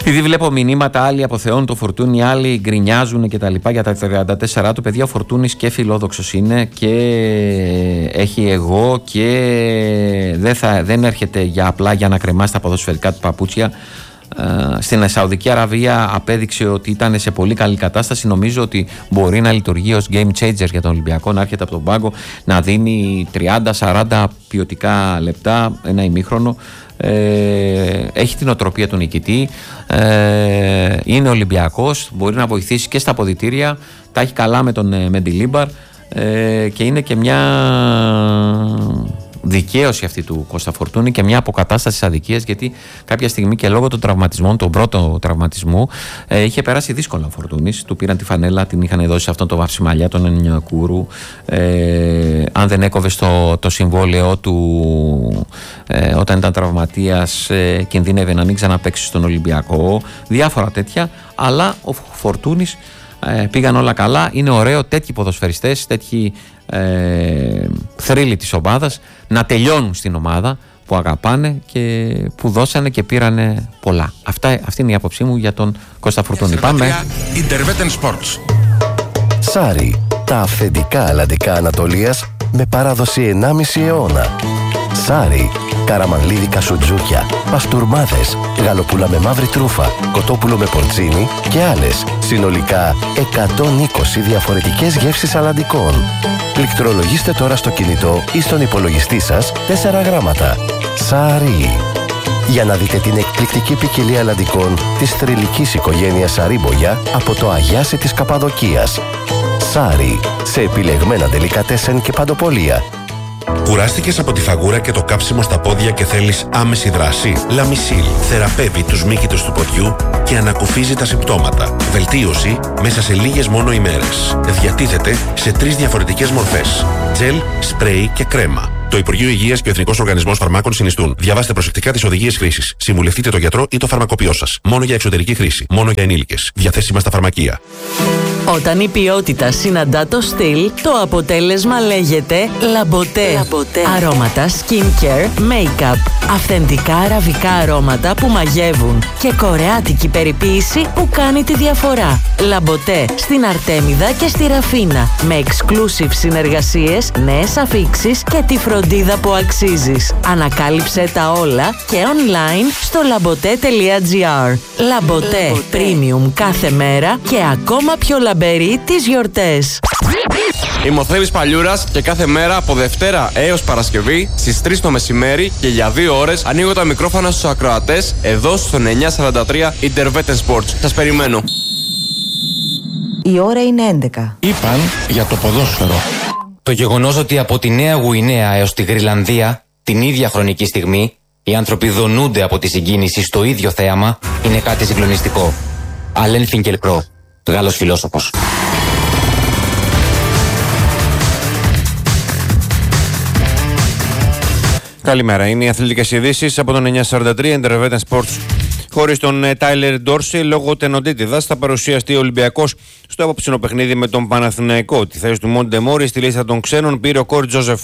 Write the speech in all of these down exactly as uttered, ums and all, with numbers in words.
Επειδή βλέπω μηνύματα, άλλοι αποθεώνουν το Φορτούνι, άλλοι γκρινιάζουν και τα λοιπά για τα τριάντα τέσσερα του. Παιδιά, ο Φορτούνης και φιλόδοξος είναι και έχει εγώ και δεν, θα, δεν έρχεται για απλά για να κρεμάσει τα ποδοσφαιρικά του παπούτσια. Στην Σαουδική Αραβία απέδειξε ότι ήταν σε πολύ καλή κατάσταση. Νομίζω ότι μπορεί να λειτουργεί ως game changer για τον Ολυμπιακό, να έρχεται από τον πάγκο, να δίνει τριάντα σαράντα ποιοτικά λεπτά, ένα ημίχρονο. Ε, έχει την οτροπία του νικητή, ε, είναι Ολυμπιακός, μπορεί να βοηθήσει και στα αποδυτήρια, τα έχει καλά με τον Μεντιλίμπαρ, ε, και είναι και μια δικαίωση αυτή του Κώστα Φορτούνη και μια αποκατάσταση της αδικίας, γιατί κάποια στιγμή και λόγω των τραυματισμών, τον πρώτο τραυματισμού, ε, είχε περάσει δύσκολα ο Φορτούνης. Του πήραν τη φανέλα, την είχαν δώσει σε αυτόν τον Βαυσιμαλιά, τον Εννιακούρου. Ε, αν δεν έκοβε στο, το συμβόλαιό του ε, όταν ήταν τραυματίας, ε, κινδύνευε να μην ξαναπαίξει στον Ολυμπιακό. Διάφορα τέτοια, αλλά ο Φορτούνης ε, πήγαν όλα καλά. Είναι ωραίο τέτοιοι ποδοσφαιριστές, τέτοιοι ε, θρύλοι της ομάδας να τελειώνουν στην ομάδα που αγαπάνε και που δώσανε και πήρανε πολλά. Αυτά, αυτή είναι η άποψή μου για τον Κώστα Φορτούνη. Πάμε. Intervetten Sports. Σάρι, τα αυθεντικά αλλαντικά Ανατολίας με παράδοση ενάμιση αιώνα. Σάρι, καραμανλίδικα σουτζούκια, παστούρμάδες, γαλοπούλα με μαύρη τρούφα, κοτόπουλο με πορτσίνι και άλλες. Συνολικά εκατόν είκοσι διαφορετικές γεύσεις αλλαντικών. Πληκτρολογήστε τώρα στο κινητό ή στον υπολογιστή σας τέσσερα γράμματα. Σάρι. Για να δείτε την εκπληκτική ποικιλία αλλαντικών της θρυλικής οικογένειας Σαρίμπογια από το Αγιάσι της Καπαδοκίας. Σάρι, σε επιλεγμένα ντελικατέσεν και παντοπολία. Κουράστηκες από τη φαγούρα και το κάψιμο στα πόδια και θέλεις άμεση δράση? Λαμισίλ θεραπεύει τους μύκητους του ποδιού και ανακουφίζει τα συμπτώματα. Βελτίωση μέσα σε λίγες μόνο ημέρες. Διατίθεται σε τρεις διαφορετικές μορφές: τζελ, σπρέι και κρέμα. Το Υπουργείο Υγείας και ο Εθνικός Οργανισμός Φαρμάκων συνιστούν. Διαβάστε προσεκτικά τις οδηγίες χρήσης. Συμβουλευτείτε τον γιατρό ή το φαρμακοποιό σας. Μόνο για εξωτερική χρήση. Μόνο για ενήλικες. Διαθέσιμα στα φαρμακεία. Όταν η ποιότητα συναντά το στυλ, το αποτέλεσμα λέγεται Λαμποτέ. Λαμποτέ. Αρώματα skincare, make-up, αυθεντικά αραβικά αρώματα που μαγεύουν και κορεάτικη περιποίηση που κάνει τη διαφορά. Λαμποτέ στην Αρτέμιδα και στη Ραφίνα, με exclusive συνεργασίες, νέες αφίξεις και τη φροντίδα που αξίζεις. Ανακάλυψε τα όλα και online στο λαμποτέ τελεία τζι άρ. Λαμποτέ, premium κάθε μέρα και ακόμα πιο λαμπερή τις γιορτές. Είμαι ο Θέμης Παλιούρας και κάθε μέρα από Δευτέρα έως Παρασκευή στις τρεις το μεσημέρι και για δύο ώρες ανοίγω τα μικρόφωνα στους ακροατές εδώ στον εννιακόσια σαράντα τρία Intervetten Sports. Σας περιμένω. Η ώρα είναι έντεκα. Είπαν για το ποδόσφαιρο. Το γεγονός ότι από τη Νέα Γουινέα έως τη Γρυλανδία την ίδια χρονική στιγμή οι άνθρωποι δονούνται από τη συγκίνηση στο ίδιο θέαμα είναι κάτι συγκλονιστικό. Αλέν Φινκελκρό, Γάλλος φιλόσοφος. Καλημέρα, είναι οι αθλητικές ειδήσεις από τον εννιακόσια σαράντα τρία Intervetten Sports. Χωρίς τον Τάιλερ Ντόρσεϊ, λόγω τενοντίτιδας, θα παρουσιαστεί ο Ολυμπιακός στο απόψινο παιχνίδι με τον Παναθηναϊκό. Τη θέση του Μόντε Μόρι στη λίστα των ξένων πήρε ο Κορ Τζόζεφ.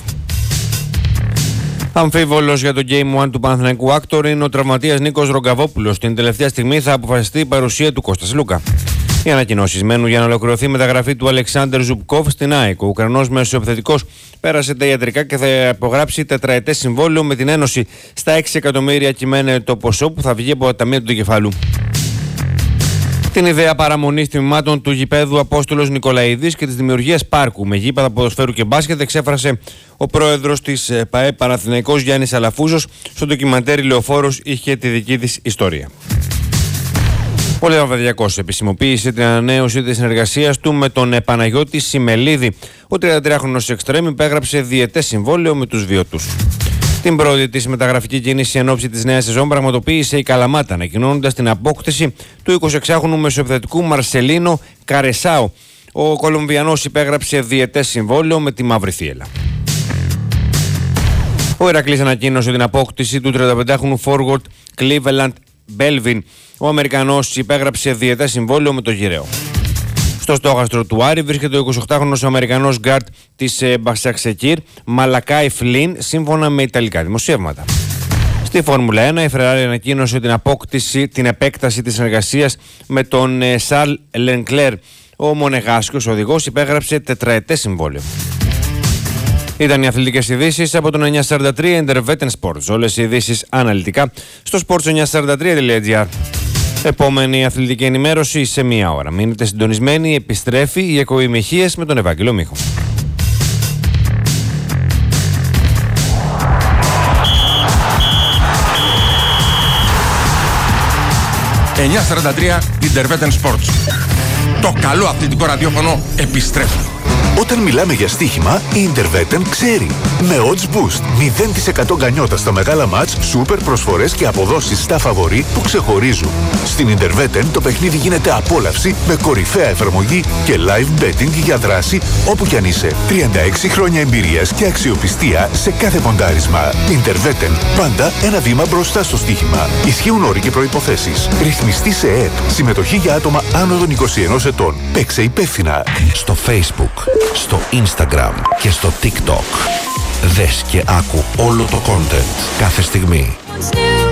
Αμφίβολος για το Game ένα του Παναθηναϊκού Άκτορ είναι ο τραυματίας Νίκος Ρογκαβόπουλος. Την τελευταία στιγμή θα αποφασιστεί η παρουσία του Κώστας Λούκα. Οι ανακοινώσεις μένουν για να ολοκληρωθεί η μεταγραφή του Αλεξάνδρ Ζουμπκόβ στην ΑΕΚ. Ο Ουκρανός μεσοεπιθετικός πέρασε τα ιατρικά και θα υπογράψει τετραετές συμβόλαιο με την Ένωση. Στα έξι εκατομμύρια κυμαίνεται το ποσό που θα βγει από τα ταμεία του κεφάλου. Την ιδέα παραμονής τμήματων του γηπέδου Απόστολος Νικολαίδης και της δημιουργίας πάρκου με γήπεδα ποδοσφαίρου και μπάσκετ εξέφρασε ο πρόεδρος της ΠΑΕ Παναθηναϊκός Γιάννης Αλαφούζος. Στο ντοκιμαντέρ «Λεωφόρος» είχε τη δική της ιστορία. Ο Λεβαδιακός επισημοποίησε την ανανέωση της συνεργασίας του με τον Παναγιώτη Σιμελίδη. Ο τριαντατριάχρονος εξτρέμ υπέγραψε διετές συμβόλαιο με τους βιωτούς. Την πρώτη της μεταγραφική κίνηση εν ώψη της νέας σεζόν πραγματοποίησε η Καλαμάτα, ανακοινώνοντας την απόκτηση του εικοσιεξάχρονου μεσοεπιθετικού Μαρσελίνο Καρεσάου. Ο Κολομβιανός υπέγραψε διετές συμβόλαιο με τη Μαύρη Θύελλα. Ο Ηρακλής ανακοίνωσε την απόκτηση του τριανταπεντάχρονου forward Cleveland Belvin. Ο Αμερικανός υπέγραψε διετές συμβόλαιο με το Γυραίο. Στο στόχαστρο του Άρη βρίσκεται ο εικοσιοκτάχρονος Αμερικανός γκάρτ της Μπαξαξεκίρ Μαλακάι Φλίν, σύμφωνα με ιταλικά δημοσιεύματα. Στη Φόρμουλα ένα η Ferrari ανακοίνωσε την απόκτηση, την επέκταση της συνεργασίας με τον Charles Leclerc. Ο Μονεγάσκιος οδηγός υπέγραψε τετραετές συμβόλαιο. Ήταν οι αθλητικές ειδήσεις από τον εννιακόσια σαράντα τρία Intervetten Sports. Όλες οι ειδήσεις αναλυτικά στο sports εννιακόσια σαράντα τρία τελεία τζι άρ. Επόμενη αθλητική ενημέρωση σε μία ώρα. Μείνετε συντονισμένοι, επιστρέφει η εκπομπή Μιχίες με τον Ευάγγελο Μίχο. εννιακόσια σαράντα τρία Intervetten Sports. Το καλό αθλητικό ραδιόφωνο επιστρέφει. Όταν μιλάμε για στοίχημα, η Intervetten ξέρει. Με odds boost, μηδέν τοις εκατό γκανιότα στα μεγάλα μάτς, σούπερ προσφορές και αποδόσεις στα φαβορί που ξεχωρίζουν. Στην Intervetten το παιχνίδι γίνεται απόλαυση με κορυφαία εφαρμογή και live betting για δράση όπου κι αν είσαι. τριάντα έξι χρόνια εμπειρίας και αξιοπιστία σε κάθε ποντάρισμα. Intervetten, πάντα ένα βήμα μπροστά στο στοίχημα. Ισχύουν όροι και προϋποθέσεις. Ρυθμιστή σε ΕΕΠ. Συμμετοχή για άτομα άνω των είκοσι ενός ετών. Παίξε υπεύθυνα. Στο Facebook, στο Instagram και στο TikTok. Δες και άκου όλο το content κάθε στιγμή.